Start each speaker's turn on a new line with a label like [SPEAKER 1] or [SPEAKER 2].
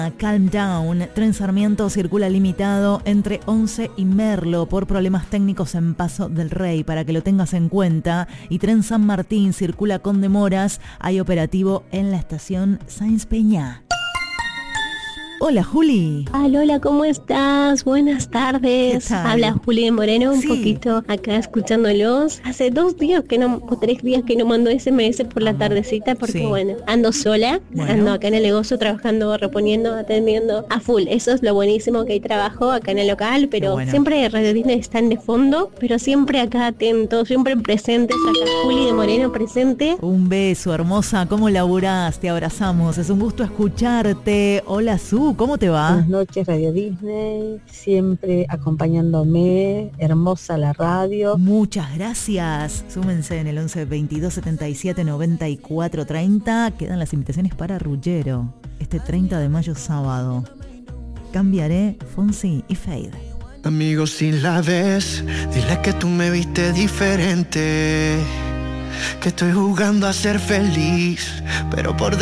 [SPEAKER 1] Calm Down. Tren Sarmiento circula limitado entre Once y Merlo por problemas técnicos en Paso del Rey, para que lo tengas en cuenta. Y Tren San Martín circula con demoras. Hay operativo en la estación Sáenz Peña. Hola, Juli.
[SPEAKER 2] Hola, ¿cómo estás? Buenas tardes.
[SPEAKER 1] ¿Qué tal?
[SPEAKER 2] Habla Juli de Moreno, un
[SPEAKER 1] Sí.
[SPEAKER 2] poquito acá escuchándolos. Hace 2 días o 3 días que no mando SMS por la tardecita porque
[SPEAKER 1] Sí.
[SPEAKER 2] bueno, ando sola,
[SPEAKER 1] Bueno.
[SPEAKER 2] ando acá en el negocio trabajando, reponiendo, atendiendo a full. Eso es lo buenísimo, que hay trabajo acá en el local, pero
[SPEAKER 1] bueno.
[SPEAKER 2] siempre Radio Disney están de fondo, pero siempre acá atentos, siempre presentes. Acá Juli de Moreno presente.
[SPEAKER 1] Un beso, hermosa. ¿Cómo laburás? Te abrazamos. Es un gusto escucharte. Hola, Su. ¿Cómo te va?
[SPEAKER 3] Buenas noches, Radio Disney, siempre acompañándome, hermosa la radio.
[SPEAKER 1] Muchas gracias. Súmense en el 11 22 77 94 30. Quedan las invitaciones para Ruggero este 30 de mayo, sábado. Cambiaré, Fonsi y Fade.
[SPEAKER 4] Amigo, si la ves, dile que tú me viste diferente, que estoy jugando a ser feliz, pero por